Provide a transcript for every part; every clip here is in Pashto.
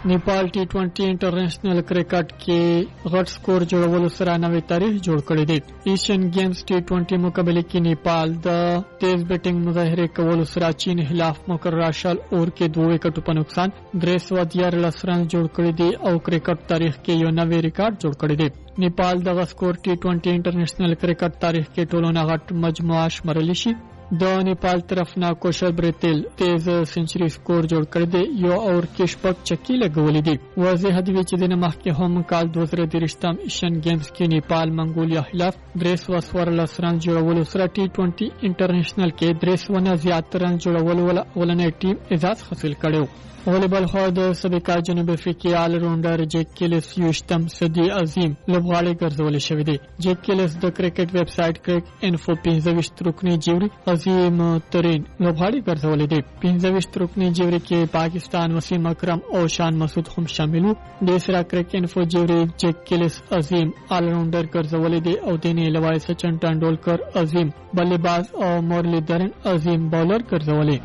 نیپال T20 انټرنیشنل کرکټ کې غټ سکور جوړولو سره نوې تاریخ جوړ کړی دی. ایشین گیمز T20 مقابله کې نیپال د تیز بیټینګ مظاهره کولو سره چین خلاف مقرره شل اور کې 2 وکټو په نقصان 314 رن جوړ کړی دی او کرکټ تاریخ کې یو نوې ریکارډ جوړ کړی دی. نیپال د سکور T20 انټرنیشنل کرکټ تاریخ کې ټولو نه غټ مجموعه شمارل شي. د نیپال طرف نه کوشل بریتل تیز سنچري سکور جوړ کړی دی یو اور کې شپږ چکی لګولې دي. واضح دی چې د مخکې هم کال 2023 ایشین گیمز کې نیپال منګولیا خلاف 314 رن جوړولو سره T20 انټرنیشنل کې 300 نه زیات رن جوړولو ولنې ټیم اعزاز حاصل کړو. والیبال خو د سابقه جنوب افریقي آل راونډر جیک کیلس یوشتم صدی عظیم لوبغاړی ګرځول شوی دی. جیک کیلس د کرکټ ویب سټ کرک انفو 15 رکنی جوړي عظیم ترين لوبغاړی ګرځول دي. 15 رکنی جوړي کې پاکستان وسیم اکرم او شان مسعود هم شامل وو. د سره کرک انفو جوړي جیک کیلس عظیم آل راونډر ګرځول دي او د نه علاوه سچن ټنډولکر عظیم بلېباز او مورلی درن عظیم بولر ګرځول.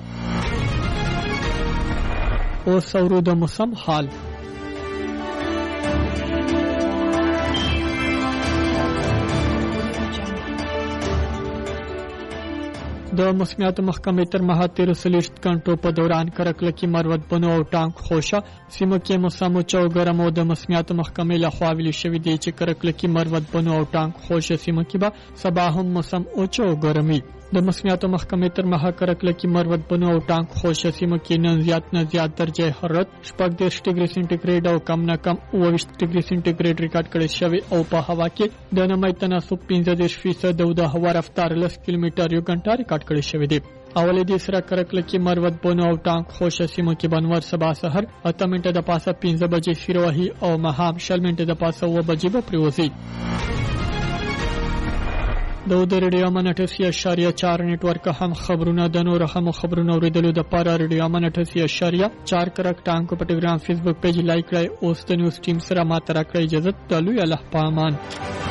او سورو د موسم حال د موسمیات محکمې تر مها 13 غنټو په دوران کرکلکی مروت بنو او ټانک خوشا سیمه کې موسم چو ګرم او د موسمیات محکمې لخوا ویل شوی دی چې کرکلکی مروت بنو او ټانک خوشا سیمه کې به سبا هم موسم او چو ګرمي. د موسمیات محکمې تر مها کرکلکی مروت بنو او ټانک خوشا سیمه کې نن زیات درجه حرارت 14 ډیګري سنټیګریډ او کم نه کم 29 ډیګري سنټیګریډ ریکارډ کړی شوی او په هوا کې د نمی تناسب 15% او د هوا رفتار 10 کیلومتر یو غنټه ریکارډ کړی شوی دی. اولې د سره کرکلکی مروت بنو او ټانک خوشا سیمه کې بنور سبا سحر 8 منټه د پاسه 15 بجې شروعي او مهام 10 منټه د پاسه 9 بجې به پریوزي. د ریډیو منټسی اشاریه 4 نیټورک هم خبرونه د نور هم خبرونه اوریدلو د پاره ریډیو منټسی اشاریه 4 کرک ټانک په ټلګرام فیسبوک پیج لایک کړئ او د نیوز ټیم سره ماته راکړئ. اجازه د لوی الله پامان.